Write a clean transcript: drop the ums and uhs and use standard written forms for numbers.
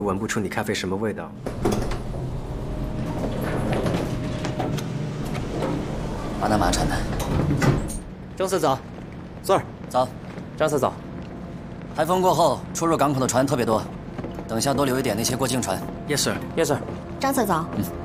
闻不出你咖啡什么味道。 巴拿马产的。 郑司早， 座儿早。 张司早。 台风过后，出入港口的船特别多，等下多留一点那些过境船。 Yes sir。 Yes sir。 张策早。 嗯。